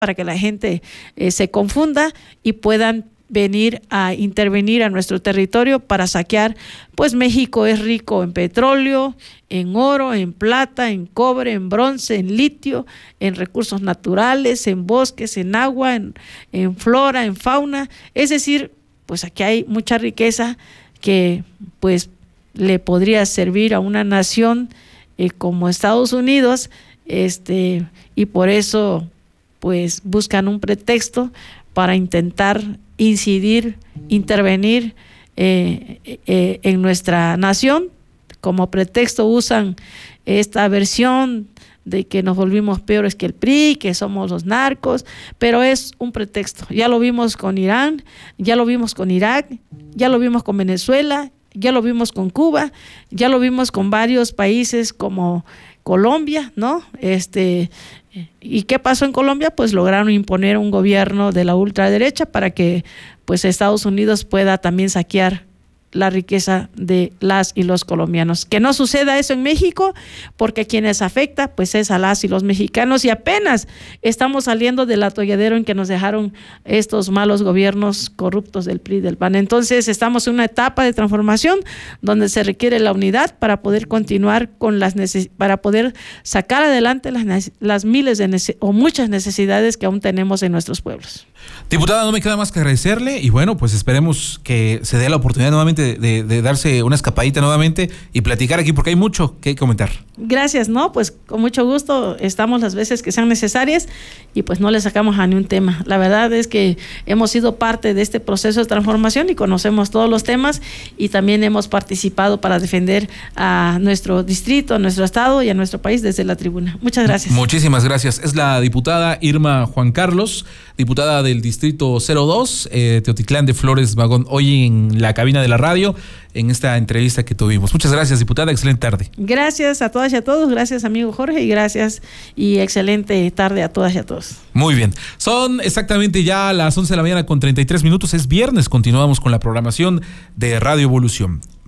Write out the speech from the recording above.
para que la gente se confunda y puedan venir a intervenir a nuestro territorio para saquear. Pues México es rico en petróleo, en oro, en plata, en cobre, en bronce, en litio, en recursos naturales, en bosques, en agua, en flora, en fauna. Es decir, pues aquí hay mucha riqueza que pues le podría servir a una nación como Estados Unidos, y por eso pues buscan un pretexto para intentar incidir, intervenir en nuestra nación. Como pretexto usan esta versión de que nos volvimos peores que el PRI, que somos los narcos, pero es un pretexto. Ya lo vimos con Irán, ya lo vimos con Irak, ya lo vimos con Venezuela, ya lo vimos con Cuba, ya lo vimos con varios países como Colombia, ¿no? ¿Y qué pasó en Colombia? Pues lograron imponer un gobierno de la ultraderecha para que pues Estados Unidos pueda también saquear la riqueza de las y los colombianos. Que no suceda eso en México, porque quienes afecta pues es a las y los mexicanos, y apenas estamos saliendo del atolladero en que nos dejaron estos malos gobiernos corruptos del PRI y del PAN. Entonces estamos en una etapa de transformación donde se requiere la unidad para poder continuar con para poder sacar adelante las miles o muchas necesidades que aún tenemos en nuestros pueblos. Diputada, no me queda más que agradecerle y bueno, pues esperemos que se dé la oportunidad nuevamente de darse una escapadita nuevamente y platicar aquí, porque hay mucho que comentar. Gracias, ¿no? Pues con mucho gusto estamos las veces que sean necesarias y pues no le sacamos a ni un tema. La verdad es que hemos sido parte de este proceso de transformación y conocemos todos los temas, y también hemos participado para defender a nuestro distrito, a nuestro estado y a nuestro país desde la tribuna. Muchas gracias. Muchísimas gracias. Es la diputada Irma Juan Carlos, diputada del distrito 02, Teotitlán de Flores Magón, hoy en la cabina de la radio, en esta entrevista que tuvimos. Muchas gracias, diputada. Excelente tarde. Gracias a todas y a todos. Gracias, amigo Jorge, y gracias y excelente tarde a todas y a todos. Muy bien. Son exactamente ya las 11 de la mañana con 33 minutos. Es viernes. Continuamos con la programación de Radio Evolución.